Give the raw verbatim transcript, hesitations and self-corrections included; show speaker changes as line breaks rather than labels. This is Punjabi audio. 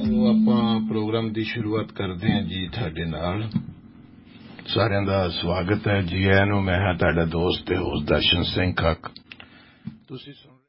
ਆਪਾਂ ਪ੍ਰੋਗਰਾਮ ਦੀ ਸ਼ੁਰੂਆਤ ਕਰਦੇ ਹਾਂ ਜੀ ਤੁਹਾਡੇ ਨਾਲ। ਸਾਰਿਆਂ ਦਾ ਸਵਾਗਤ ਹੈ ਜੀ। ਆਇਆਂ ਨੂੰ। ਮੈਂ ਹਾਂ ਤੁਹਾਡਾ ਦੋਸਤ ਤੇ ਹੋਸਟ ਦਰਸ਼ਨ ਸਿੰਘ ਕੱਕ। ਤੁਸੀਂ ਸੁਣ